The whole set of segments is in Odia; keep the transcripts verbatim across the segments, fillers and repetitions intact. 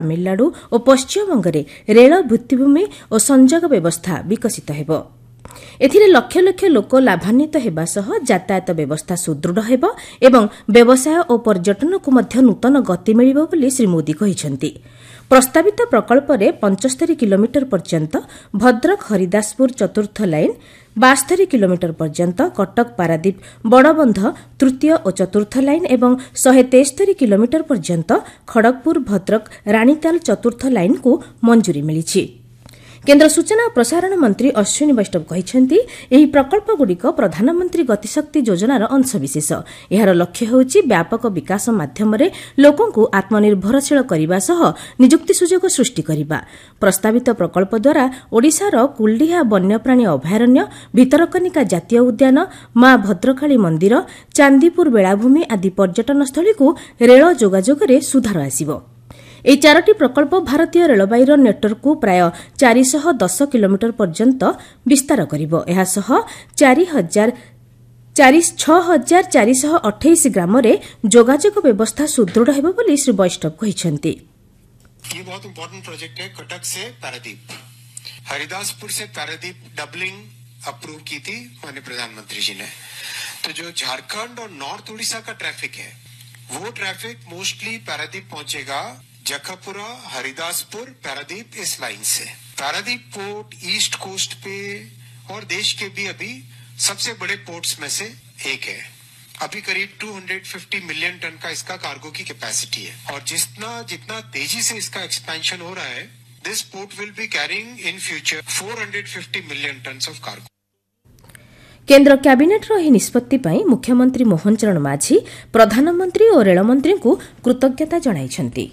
ତାମିଲନାଡୁ ଓ ପଶ୍ଚିମବଙ୍ଗରେ ରେଳ ଭିତ୍ତିଭୂମି ଓ ସଂଯୋଗ ବ୍ୟବସ୍ଥା ବିକଶିତ ହେବ। ଏଥିରେ ଲକ୍ଷ ଲକ୍ଷ ଲୋକ ଲାଭାନ୍ୱିତ ହେବା ସହ ଯାତାୟାତ ବ୍ୟବସ୍ଥା ସୁଦୃଢ଼ ହେବ ଏବଂ ବ୍ୟବସାୟ ଓ ପର୍ଯ୍ୟଟନକୁ ମଧ୍ୟ ନୂତନ ଗତି ମିଳିବ ବୋଲି ଶ୍ରୀ ମୋଦି କହିଛନ୍ତି। ପ୍ରସ୍ତାବିତ ପ୍ରକଳ୍ପରେ ପଞ୍ଚସ୍ତରୀ କିଲୋମିଟର ପର୍ଯ୍ୟନ୍ତ ଭଦ୍ରକ ହରିଦାସପୁର ଚତୁର୍ଥ ଲାଇନ୍, ବାସ୍ତରୀ କିଲୋମିଟର ପର୍ଯ୍ୟନ୍ତ କଟକ ପାରାଦୀପ ବଡ଼ବନ୍ଧ ତୃତୀୟ ଓ ଚତୁର୍ଥ ଲାଇନ୍ ଏବଂ ଶହେ ତେସ୍ତରୀ କିଲୋମିଟର ପର୍ଯ୍ୟନ୍ତ ଖଡ଼ଗପୁର ଭଦ୍ରକ ରାଣୀତାଲ ଚତୁର୍ଥ ଲାଇନ୍କୁ ମଞ୍ଜୁରୀ ମିଳିଛି। କେନ୍ଦ୍ର ସୂଚନା ଓ ପ୍ରସାରଣ ମନ୍ତ୍ରୀ ଅଶ୍ୱିନୀ ବୈଷ୍ଣବ କହିଛନ୍ତି, ଏହି ପ୍ରକଳ୍ପଗୁଡ଼ିକ ପ୍ରଧାନମନ୍ତ୍ରୀ ଗତିଶକ୍ତି ଯୋଜନାର ଅଂଶବିଶେଷ। ଏହାର ଲକ୍ଷ୍ୟ ହେଉଛି ବ୍ୟାପକ ବିକାଶ ମାଧ୍ୟମରେ ଲୋକଙ୍କୁ ଆତ୍ମନିର୍ଭରଶୀଳ କରିବା ସହ ନିଯୁକ୍ତି ସୁଯୋଗ ସୃଷ୍ଟି କରିବା। ପ୍ରସ୍ତାବିତ ପ୍ରକଳ୍ପ ଦ୍ୱାରା ଓଡ଼ିଶାର କୁଲଡିହା ବନ୍ୟପ୍ରାଣୀ ଅଭୟାରଣ୍ୟ, ଭିତରକନିକା ଜାତୀୟ ଉଦ୍ୟାନ, ମା ଭଦ୍ରକାଳୀ ମନ୍ଦିର, ଚାନ୍ଦିପୁର ବେଳାଭୂମି ଆଦି ପର୍ଯ୍ୟଟନସ୍ଥଳୀକୁ ରେଳ ଯୋଗାଯୋଗରେ ସୁଧାର ଆସିବ। ଏହି ଚାରୋଟି ପ୍ରକଳ୍ପ ଭାରତୀୟ ରେଳବାଇର ନେଟୱର୍କକୁ ପ୍ରାୟ ଚାରିଶହ ଦଶ କିଲୋମିଟର ପର୍ଯ୍ୟନ୍ତ ବିସ୍ତାର କରିବ। ଏହାସହ ଛଅ ହଜାର ଚାରିଶହ ଅଠେଇଶ ଗ୍ରାମରେ ଯୋଗାଯୋଗ ବ୍ୟବସ୍ଥା ସୁଦୃଢ଼ ହେବ ବୋଲି ଶ୍ରୀ ବୈଷ୍ଣବ କହିଛନ୍ତି। ये बहुत इम्पोर्टेंट प्रोजेक्ट है। कटक से पारादीप, हरिदासपुर से पारादीप डबलिंग अप्रूव की थी माननीय प्रधानमंत्री जी ने। तो जो झारखंड और नॉर्थ उड़ीसा का ट्रैफिक है वो ट्रैफिक मोस्टली पारादीप पहुंचेगा। जखापुरा, हरिदासपुर, पारादीप इस लाइन से। पारादीप पोर्ट ईस्ट कोस्ट पे और देश के भी अभी सबसे बड़े पोर्ट्स में से एक है। अभी करीब दो सौ पचास मिलियन टन का इसका कार्गो की कैपेसिटी है और जितना जितना तेजी से इसका एक्सपेंशन हो रहा है, this port will be carrying in future चार सौ पचास मिलियन टन्स ऑफ कार्गो। केन्द्र क्याबिनेट्र ଏହି ନିଷ୍ପତ୍ତି ପାଇଁ ମୁଖ୍ୟମନ୍ତ୍ରୀ ମୋହନ ଚରଣ ମାଝୀ ପ୍ରଧାନମନ୍ତ୍ରୀ ଓ ରେଳମନ୍ତ୍ରୀଙ୍କୁ କୃତଜ୍ଞତା ଜଣାଇଛନ୍ତି।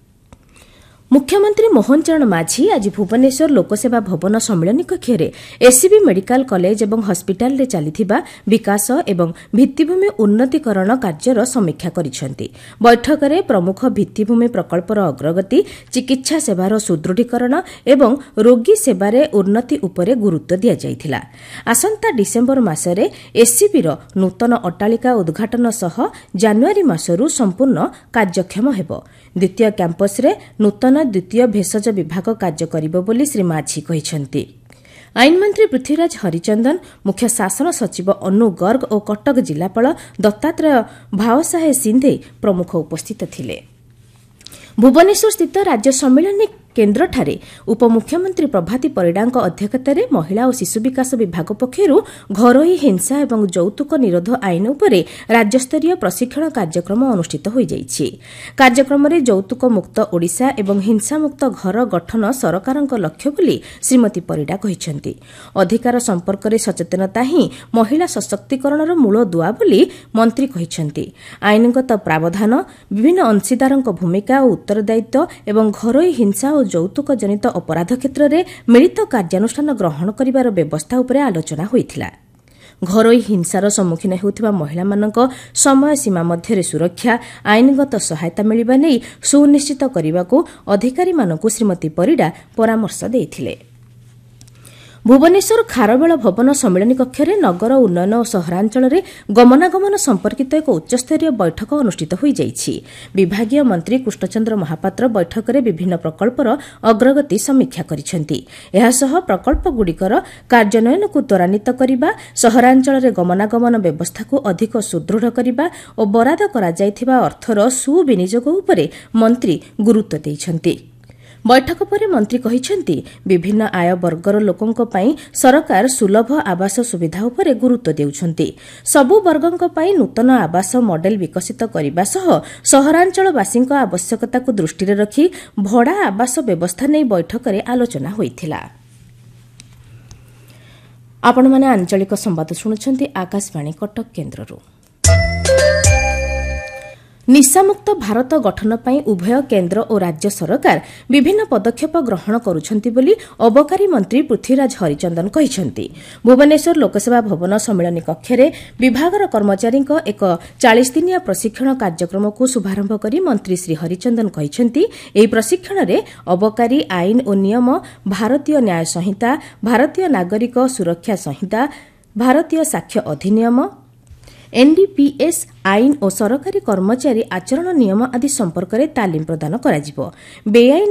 ମୁଖ୍ୟମନ୍ତ୍ରୀ ମୋହନ ଚରଣ ମାଝୀ ଆଜି ଭୁବନେଶ୍ୱର ଲୋକସେବା ଭବନ ସମ୍ମିଳନୀ କକ୍ଷରେ ଏସ୍ସିବି ମେଡିକାଲ କଲେଜ ଏବଂ ହସ୍ପିଟାଲରେ ଚାଲିଥିବା ବିକାଶ ଏବଂ ଭିତ୍ତିଭୂମି ଉନ୍ନତୀକରଣ କାର୍ଯ୍ୟର ସମୀକ୍ଷା କରିଛନ୍ତି। ବୈଠକରେ ପ୍ରମୁଖ ଭିତ୍ତିଭୂମି ପ୍ରକଳ୍ପର ଅଗ୍ରଗତି, ଚିକିତ୍ସା ସେବାର ସୁଦୃଢ଼ୀକରଣ ଏବଂ ରୋଗୀ ସେବାରେ ଉନ୍ନତି ଉପରେ ଗୁରୁତ୍ୱ ଦିଆଯାଇଥିଲା। ଆସନ୍ତା ଡିସେମ୍ବର ମାସରେ ଏସ୍ସିବିର ନୂତନ ଅଟ୍ଟାଳିକା ଉଦ୍ଘାଟନ ସହ ଜାନୁଆରୀ ମାସରୁ ସମ୍ପୂର୍ଣ୍ଣ କାର୍ଯ୍ୟକ୍ଷମ ହେବ। ଦ୍ୱିତୀୟ କ୍ୟାମ୍ପସରେ ନୂତନ ଦ୍ୱିତୀୟ ଭେଷଜ ବିଭାଗ କାର୍ଯ୍ୟ କରିବ ବୋଲି ଶ୍ରୀ ମାଝୀ କହିଛନ୍ତି। ଆଇନମନ୍ତ୍ରୀ ପୃଥ୍ୱୀରାଜ ହରିଚନ୍ଦନ, ମୁଖ୍ୟ ଶାସନ ସଚିବ ଅନୁ ଗର୍ଗ ଓ କଟକ ଜିଲ୍ଲାପାଳ ଦତ୍ତାତ୍ରେୟ ଭାଓସାହେ ସିନ୍ଧେ ପ୍ରମୁଖ ଉପସ୍ଥିତ ଥିଲେ। ଭୁବନେଶ୍ୱରସ୍ଥିତ ରାଜ୍ୟ ସମ୍ମିଳନୀ କେନ୍ଦ୍ରଠାରେ ଉପମୁଖ୍ୟମନ୍ତ୍ରୀ ପ୍ରଭାତୀ ପରିଡ଼ାଙ୍କ ଅଧ୍ୟକ୍ଷତାରେ ମହିଳା ଓ ଶିଶୁ ବିକାଶ ବିଭାଗ ପକ୍ଷରୁ ଘରୋଇ ହିଂସା ଏବଂ ଯୌତୁକ ନିରୋଧ ଆଇନ ଉପରେ ରାଜ୍ୟସ୍ତରୀୟ ପ୍ରଶିକ୍ଷଣ କାର୍ଯ୍ୟକ୍ରମ ଅନୁଷ୍ଠିତ ହୋଇଯାଇଛି। କାର୍ଯ୍ୟକ୍ରମରେ ଯୌତୁକ ମୁକ୍ତ ଓଡ଼ିଶା ଏବଂ ହିଂସାମୁକ୍ତ ଘର ଗଠନ ସରକାରଙ୍କ ଲକ୍ଷ୍ୟ ବୋଲି ଶ୍ରୀମତୀ ପରିଡ଼ା କହିଛନ୍ତି। ଅଧିକାର ସମ୍ପର୍କରେ ସଚେତନତା ହିଁ ମହିଳା ସଶକ୍ତିକରଣର ମୂଳ ଦୁଆ ବୋଲି ମନ୍ତ୍ରୀ କହିଛନ୍ତି। ଆଇନଗତ ପ୍ରାବଧାନ, ବିଭିନ୍ନ ଅଂଶୀଦାରଙ୍କ ଭୂମିକା ଓ ଉତ୍ତରଦାୟିତ୍ୱ ଏବଂ ଘରୋଇ ହିଂସା ଓ ଯୌତୁକ ଜନିତ ଅପରାଧ କ୍ଷେତ୍ରରେ ମିଳିତ କାର୍ଯ୍ୟାନୁଷ୍ଠାନ ଗ୍ରହଣ କରିବାର ବ୍ୟବସ୍ଥା ଉପରେ ଆଲୋଚନା ହୋଇଥିଲା। ଘରୋଇ ହିଂସାର ସମ୍ମୁଖୀନ ହେଉଥିବା ମହିଳାମାନଙ୍କ ସମୟସୀମା ମଧ୍ୟରେ ସୁରକ୍ଷା, ଆଇନଗତ ସହାୟତା ମିଳିବା ନେଇ ସୁନିଶ୍ଚିତ କରିବାକୁ ଅଧିକାରୀମାନଙ୍କୁ ଶ୍ରୀମତୀ ପରିଡ଼ା ପରାମର୍ଶ ଦେଇଥିଲେ। ଭୁବନେଶ୍ୱର ଖାରବେଳ ଭବନ ସମ୍ମିଳନୀ କକ୍ଷରେ ନଗର ଉନ୍ନୟନ ଓ ସହରାଞ୍ଚଳରେ ଗମନାଗମନ ସମ୍ପର୍କିତ ଏକ ଉଚ୍ଚସ୍ତରୀୟ ବୈଠକ ଅନୁଷ୍ଠିତ ହୋଇଯାଇଛି। ବିଭାଗୀୟ ମନ୍ତ୍ରୀ କୃଷ୍ଣଚନ୍ଦ୍ର ମହାପାତ୍ର ବୈଠକରେ ବିଭିନ୍ନ ପ୍ରକଳ୍ପର ଅଗ୍ରଗତି ସମୀକ୍ଷା କରିଛନ୍ତି। ଏହାସହ ପ୍ରକଳ୍ପଗୁଡ଼ିକର କାର୍ଯ୍ୟାନ୍ୱୟନକୁ ତ୍ୱରାନ୍ୱିତ କରିବା, ସହରାଞ୍ଚଳରେ ଗମନାଗମନ ବ୍ୟବସ୍ଥାକୁ ଅଧିକ ସୁଦୃଢ଼ କରିବା ଓ ବରାଦ କରାଯାଇଥିବା ଅର୍ଥର ସୁବିନିଯୋଗ ଉପରେ ମନ୍ତ୍ରୀ ଗୁରୁତ୍ୱ ଦେଇଛନ୍ତି। ବୈଠକ ପରେ ମନ୍ତ୍ରୀ କହିଛନ୍ତି, ବିଭିନ୍ନ ଆୟ ବର୍ଗର ଲୋକଙ୍କ ପାଇଁ ସରକାର ସୁଲଭ ଆବାସ ସୁବିଧା ଉପରେ ଗୁରୁତ୍ୱ ଦେଉଛନ୍ତି। ସବୁ ବର୍ଗଙ୍କ ପାଇଁ ନୂତନ ଆବାସ ମଡେଲ ବିକଶିତ କରିବା ସହ ସହରାଞ୍ଚଳବାସୀଙ୍କ ଆବଶ୍ୟକତାକୁ ଦୃଷ୍ଟିରେ ରଖି ଭଡ଼ା ଆବାସ ବ୍ୟବସ୍ଥା ନେଇ ବୈଠକରେ ଆଲୋଚନା ହୋଇଥିଲା। ଆପଣମାନେ ଆଞ୍ଚଳିକ ସମ୍ବାଦ ଶୁଣୁଛନ୍ତି ଆକାଶବାଣୀ କଟକ କେନ୍ଦ୍ରରୁ। ନିଶାମୁକ୍ତ ଭାରତ ଗଠନ ପାଇଁ ଉଭୟ କେନ୍ଦ୍ର ଓ ରାଜ୍ୟ ସରକାର ବିଭିନ୍ନ ପଦକ୍ଷେପ ଗ୍ରହଣ କରୁଛନ୍ତି ବୋଲି ଅବକାରୀ ମନ୍ତ୍ରୀ ପୃଥ୍ୱୀରାଜ ହରିଚନ୍ଦନ କହିଛନ୍ତି। ଭୁବନେଶ୍ୱର ଲୋକସେବା ଭବନ ସମ୍ମିଳନୀ କକ୍ଷରେ ବିଭାଗର କର୍ମଚାରୀଙ୍କ ଏକ ଚାଳିଶ ଦିନିଆ ପ୍ରଶିକ୍ଷଣ କାର୍ଯ୍ୟକ୍ରମକୁ ଶୁଭାରମ୍ଭ କରି ମନ୍ତ୍ରୀ ଶ୍ରୀ ହରିଚନ୍ଦନ କହିଛନ୍ତି, ଏହି ପ୍ରଶିକ୍ଷଣରେ ଅବକାରୀ ଆଇନ ଓ ନିୟମ, ଭାରତୀୟ ନ୍ୟାୟ ସଂହିତା, ଭାରତୀୟ ନାଗରିକ ସୁରକ୍ଷା ସଂହିତା, ଭାରତୀୟ ସାକ୍ଷ୍ୟ ଅଧିନିୟମ, ଏନ୍ଡିପିଏସ୍ ଆଇନ ଓ ସରକାରୀ କର୍ମଚାରୀ ଆଚରଣ ନିୟମ ଆଦି ସମ୍ପର୍କରେ ତାଲିମ ପ୍ରଦାନ କରାଯିବ। ବେଆଇନ